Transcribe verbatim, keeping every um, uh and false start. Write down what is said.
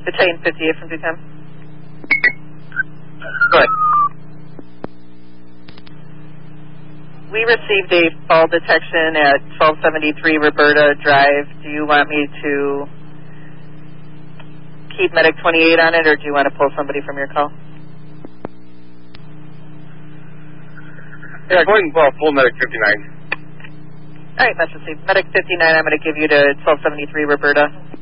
Battalion fifty-eight from Ducom. Go ahead. We received a fall detection at twelve seventy-three Roberta Drive. Do you want me to keep Medic twenty-eight on it, or do you want to pull somebody from your call? Yeah, go ahead and pull, pull Medic fifty-nine. All right, that's received. Medic fifty-nine, I'm going to give you to twelve seventy-three Roberta.